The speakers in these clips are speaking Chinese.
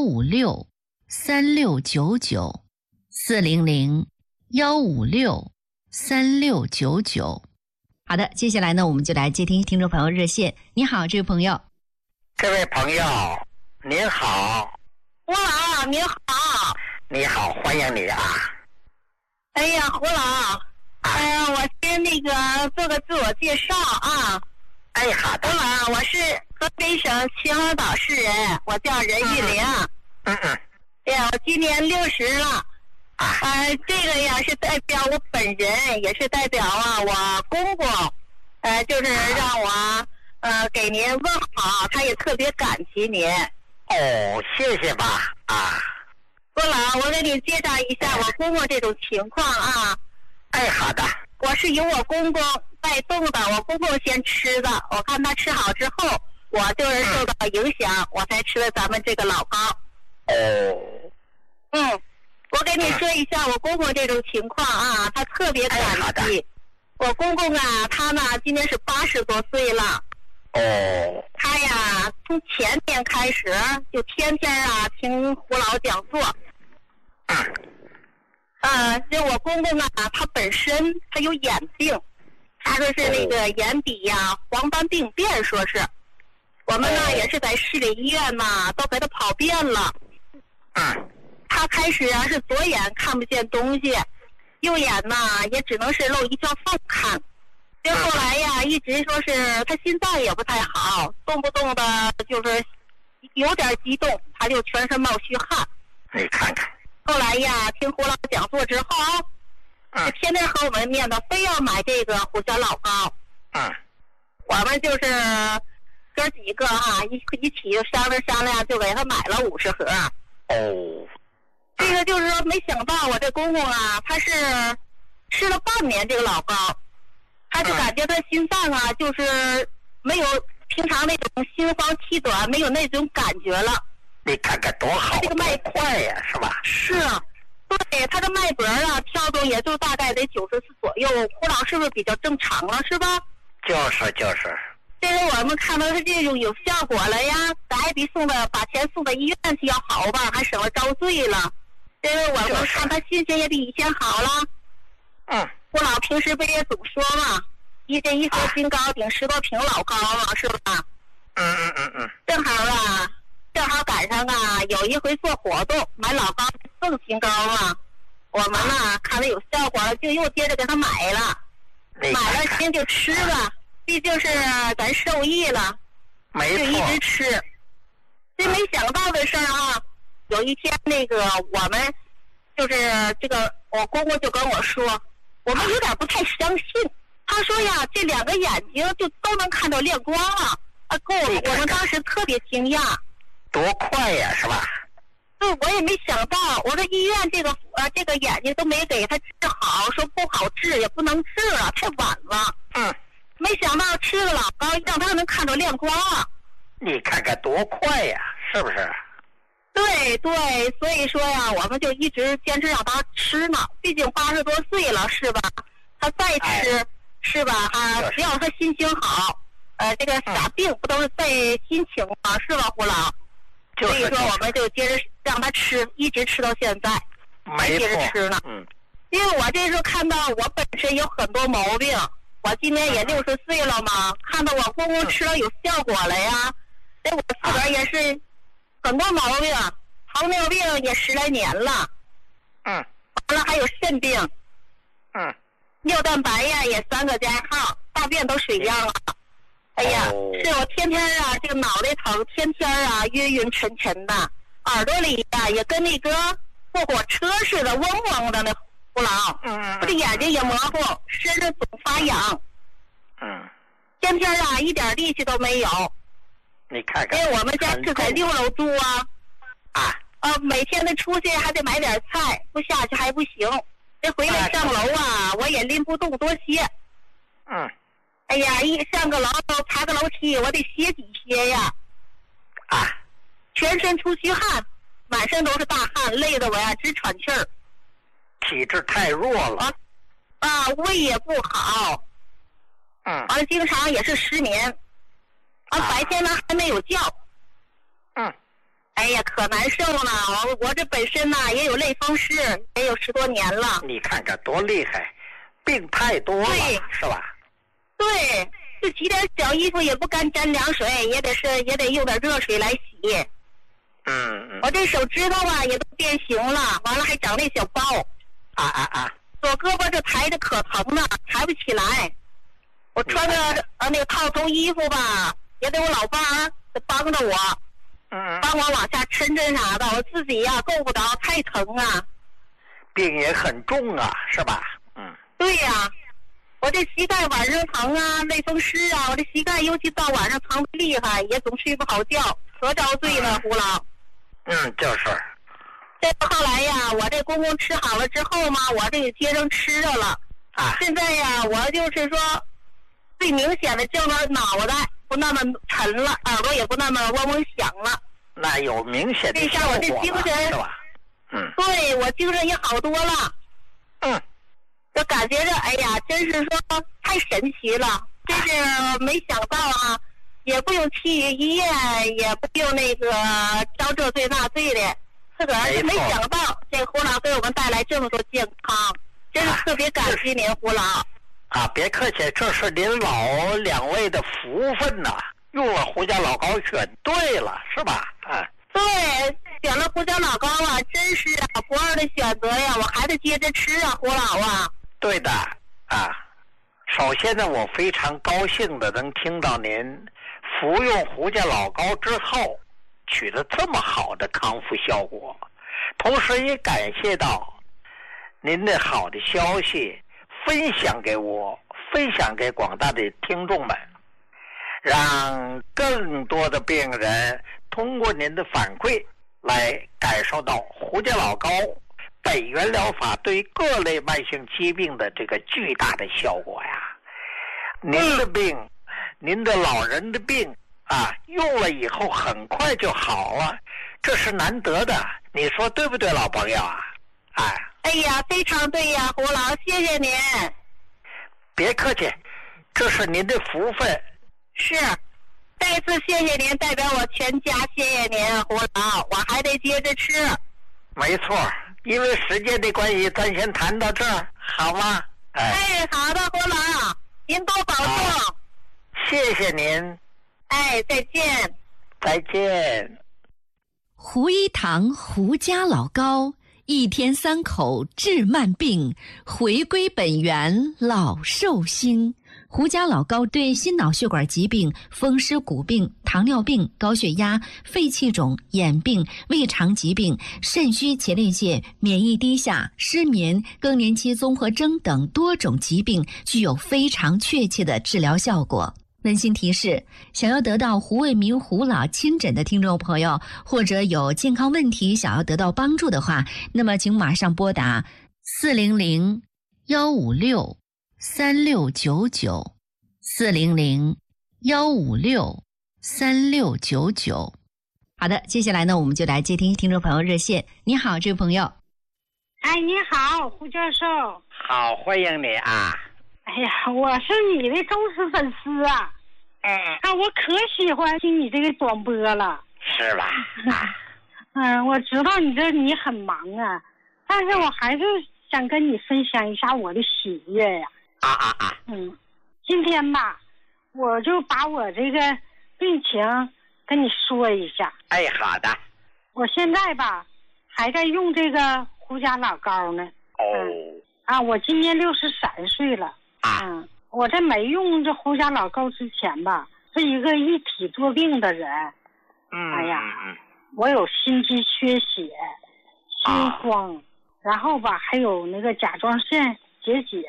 1563699，400-1563699。好的，接下来呢，我们就来接听听众朋友热线。你好，这位朋友。 这位朋友，您好。 胡老，您好。 你好，欢迎你啊。 哎呀，胡老，我先做个自我介绍啊。 哎，好的。 胡老，我是河北省秦皇岛市人，我叫任玉玲。对呀，我今年60了。这个呀是代表我本人，也是代表我公公，就是让我给您问好，他也特别感激您。 哦，谢谢吧啊。 胡老，我给你介绍一下我公公这种情况啊。 哎，好的。 我是由我公公带动的，我公公先吃的，我看他吃好之后，我就是受到影响，我才吃了咱们这个老高。我给你说一下我公公这种情况啊，他特别感激。我公公啊，他呢今年是80多岁了。他呀从前年开始就天天听胡老讲座。这我公公啊，他本身他有眼病，他说是那个眼底呀黄斑病变，说是我们呢也是在市里医院呢都给他跑遍了。他开始是左眼看不见东西，右眼呢也只能是露一条缝看。就后来呀一直说是他心脏也不太好，动不动的就是有点激动他就全身冒虚汗。 你看看。 后来呀听胡老讲座之后，就天天和我们念叨非要买这个虎小老高。我们就是哥几个一起商量就给他买了50盒。这个就是说没想到我这公公啊，他是吃了半年这个老高，他就感觉他心脏就是没有平常那种心慌气短，没有那种感觉了。 你看看多好，这个脉快呀，是吧？ 是啊，对，他的脉搏跳动也就大概得94左右，胡老是不是比较正常了，是吧？ 就是。 这个我们看到他这种有效果了呀，咱还比把钱送到医院去要好吧，还省了遭罪了。这个我们看他心情也比以前好了。胡老平时不也总说嘛，一盒金高顶10多瓶老高了，是吧？正好赶上有一回做活动买老高送金高我们呢看他有效果了，就又接着给他买了。买了先就吃吧，毕竟是咱受益了，就一直吃。这没想到的事儿有一天我们就是这个我公公就跟我说，我们有点不太相信。他说呀，这2个眼睛就都能看到亮光了。我们当时特别惊讶。 多快呀，是吧？ 对，我也没想到，我说医院这个眼睛都没给他治好，说不好治也不能治了，太晚了。没想到吃个老高让他能看到亮光了。 你看看多快呀，是不是？ 对，所以说呀，我们就一直坚持让他吃呢。毕竟80多岁了，是吧？他再吃，是吧？只要他心情好，这个啥病不都是在心情吗？是吧，胡老？所以说我们就接着让他吃，一直吃到现在，还接着吃呢。因为我这时候看到我本身有很多毛病，我今年也60岁了嘛，看到我公公吃了有效果了呀，我自个儿也是很多毛病，糖尿病也10来年了。完了还有肾病。尿蛋白呀也3个加号，大便都水样了。哎呀，是我天天这个脑袋疼，天天晕晕沉沉的，耳朵里也跟那个坐火车似的，嗡嗡的那胡老。我这眼睛也模糊，身上总发痒。天天一点力气都没有。 你看看。 因为我们家是在6楼住每天的出去还得买点菜，不下去还不行。这回来上楼我也拎不动多些。哎呀，一上个楼爬个楼梯，我得歇几歇呀。全身出虚汗，满身都是大汗，累得我直喘气儿。 体质太弱了。 胃也不好。完了，经常也是失眠。白天呢还没有觉。 哎呀，可难受了。我这本身呢也有类风湿，也有10多年了。 你看看多厉害，病太多了，是吧？ 对，就洗点小衣服也不敢沾凉水，也得用点热水来洗。我这手指头啊也都变形了，完了还长那小包。左胳膊这抬着可疼了，抬不起来。我穿着那个套头衣服吧，也得我老伴儿帮着我，帮我往下抻啥的，我自己呀够不着，太疼啊。 病也很重啊，是吧？ 对呀，我这膝盖晚上疼啊，类风湿啊，我这膝盖尤其到晚上疼得厉害，也总睡不好觉，可遭罪了，胡老。 就是。 这后来呀，我这公公吃好了之后嘛，我这个接上吃着了。现在呀，我就是说，最明显的就是脑袋不那么沉了，耳朵也不那么嗡嗡响了。 那有明显的效果了， 我这精神是吧？ 对，我精神也好多了。就感觉着，哎呀，真是说太神奇了，真是没想到啊，也不用去医院，也不用那个遭这罪那罪的，自个儿是没想到这胡老给我们带来这么多健康，真是特别感激您，胡老。 别客气，这是您老2位的福分呐，用了胡家老高选对了，是吧？ 对，选了胡椒老高啊，真是不二的选择呀！我还得接着吃啊，胡老啊。 对的首先呢，我非常高兴的能听到您服用胡家老高之后取得这么好的康复效果，同时也感谢到您的好的消息分享给我，分享给广大的听众们，让更多的病人通过您的反馈来感受到胡家老高本源疗法对各类慢性疾病的这个巨大的效果呀。您的病，您的老人的病用了以后很快就好了，这是难得的，你说对不对，老朋友啊？ 哎呀，非常对呀，胡老，谢谢您。 别客气，这是您的福分。 是，再次谢谢您，代表我全家谢谢您，胡老，我还得接着吃。 没错，因为时间的关系，咱先谈到这儿，好吗？ 好的，胡老，您多保重。 谢谢您。 再见。 再见。 胡一堂胡家老高，1天3口治慢病，回归本源老寿星。胡家老高对心脑血管疾病、风湿骨病、糖尿病、高血压、肺气肿、眼病、胃肠疾病、肾虚前列腺、免疫低下、失眠、更年期综合征等多种疾病具有非常确切的治疗效果。温馨提示，想要得到胡卫民胡老亲诊的听众朋友，或者有健康问题想要得到帮助的话，那么请马上拨打400-156-3699，400-156-3699。好的，接下来呢，我们就来接听听众朋友热线。你好，这位朋友。 你好，胡教授。 好，欢迎你啊。 哎呀，我是你的忠实粉丝啊。我可喜欢听你这个广播了。 是吧？ 我知道你很忙啊，但是我还是想跟你分享一下我的喜悦呀。今天吧，我就把我这个病情跟你说一下。 好的。 我现在吧，还在用这个胡家老高呢。我今年63岁了。我在没用这胡家老高之前吧，是一个一体多病的人。我有心肌缺血、心慌，然后吧还有那个甲状腺结节。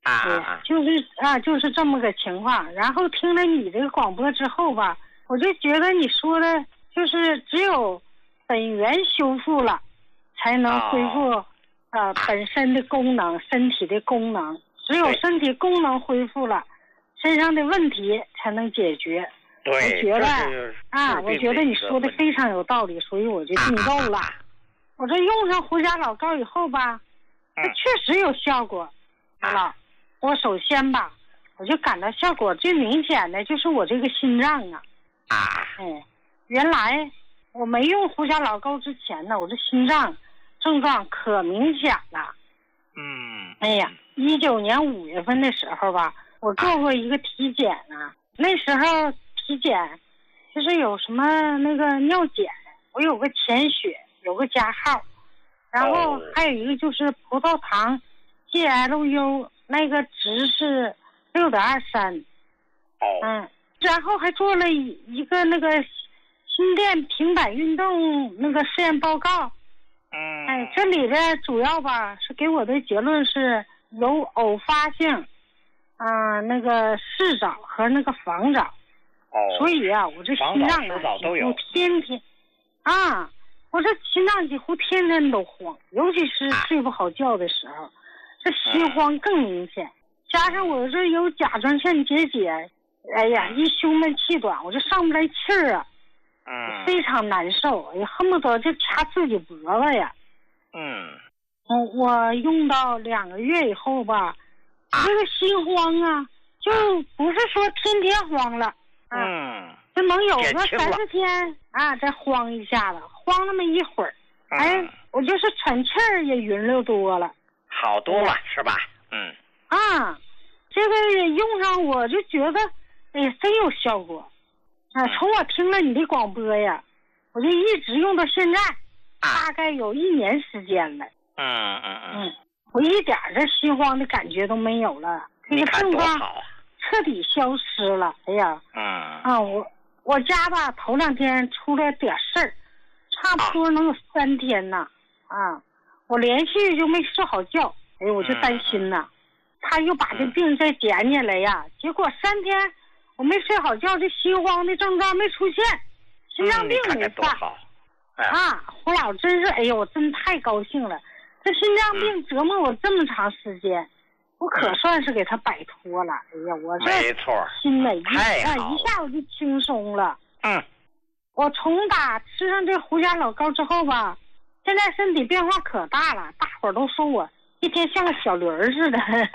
就是这么个情况。然后听了你这个广播之后吧，我就觉得你说的就是只有本源修复了，才能恢复本身的功能，身体的功能。只有身体功能恢复了，身上的问题才能解决。 对， 我觉得你说的非常有道理，所以我就订购了。我这用上胡家老高以后吧，它确实有效果。我首先吧，我就感到效果最明显的就是我这个心脏啊。原来我没用胡家老高之前呢，我这心脏症状可明显了。哎呀，19年5月份的时候吧，我做过一个体检啊，那时候体检就是有什么那个尿检，我有个潜血，有个加号，然后还有一个就是葡萄糖 GLU 那个值是6.23。然后还做了一个那个心电平板运动那个试验报告。这里边主要吧是给我的结论是有偶发性那个视早和那个房早。所以啊，我这心脏啊几乎天天我这心脏几乎天天都慌，尤其是睡不好觉的时候，这心慌更明显。加上我这有甲状腺结节，哎呀，一胸闷气短，我这上不来气儿啊，非常难受，哎呀，恨不得就掐自己脖子呀。我用到2个月以后吧，这个心慌啊，就不是说天天慌了，就能有个30天再慌一下子，慌那么一会儿，我就是喘气儿也匀溜多了， 好多了是吧？ 这个用上我就觉得，哎呀，真有效果。从我听了你的广播呀，我就一直用到现在，大概有1年时间了。我一点这心慌的感觉都没有了，这个症状彻底消失了。哎呀，我家吧头2天出了点事儿，差不多能有3天呢。我连续就没睡好觉，哎，我就担心呐，他又把这病再捡起来呀。结果3天我没睡好觉，这心慌的症状没出现，心脏病没犯。胡老真是，哎呦，我真太高兴了。这心脏病折磨我这么长时间，我可算是给他摆脱了。哎呀，我这心里一下我就轻松了。我从打吃上这胡家老高之后吧，现在身体变化可大了，大伙儿都说我一天像个小驴儿似的，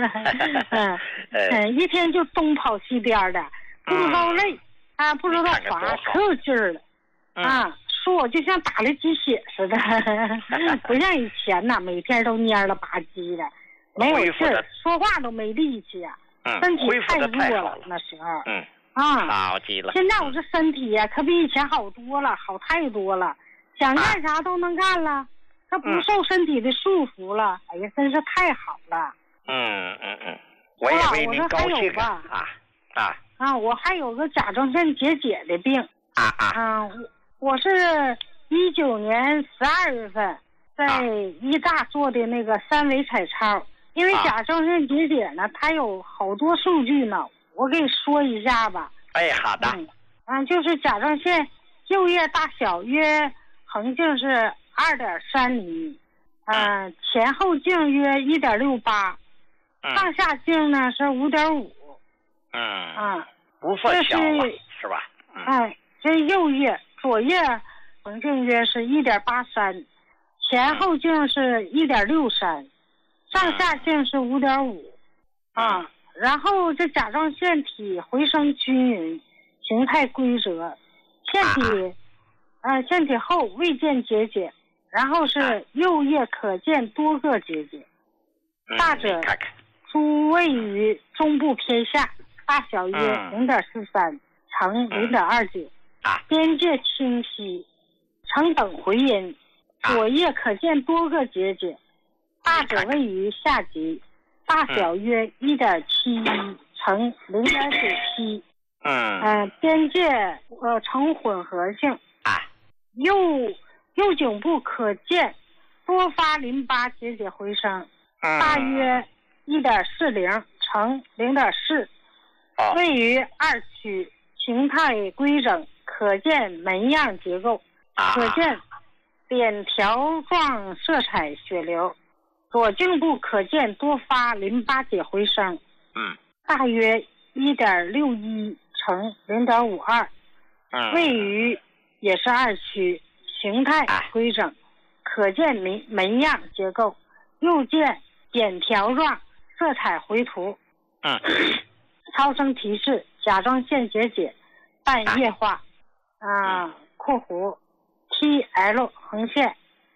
一天就东跑西颠的，不知道累不知道乏，可有劲儿了。说我就像打了鸡血似的，不像以前呐，每天都蔫了吧唧的，没有劲儿，说话都没力气呀，身体太弱了那时候。 好极了。 现在我这身体呀，可比以前好多了，好太多了，想干啥都能干了，他不受身体的束缚了。哎呀，真是太好了。 我也为您高兴我还有个甲状腺结节的病。我是19年12月份在医大做的那个3维彩超，因为甲状腺结节呢，它有好多数据呢，我给你说一下吧。 好的。 就是甲状腺右叶大小约横径是2.3厘米，前后径约1.68，上下径呢是5.5。 不算小是吧？ 这右叶左叶横径约是1.83，前后径是1.63，上下径是5.5。然后这甲状腺体回声均匀，形态规则，腺体后未见结节，然后是右叶可见多个结节，大者诸位于中部偏下，大小约0.43乘0.29，边界清晰，呈等回音，左叶可见多个结节，大者位于下极，大小约1.71乘0.97，边界呈混合性，右颈部可见多发淋巴结节回声，大约1.40乘0.4，位于2区，形态规整，可见门样结构，可见扁条状色彩血流，左颈部可见多发淋巴结回声，大约1.61乘0.52，位于也是2区，形态规整，可见门样结构，右见扁条状色彩回图。超声提示甲状腺结节半液化，括弧 TL 横线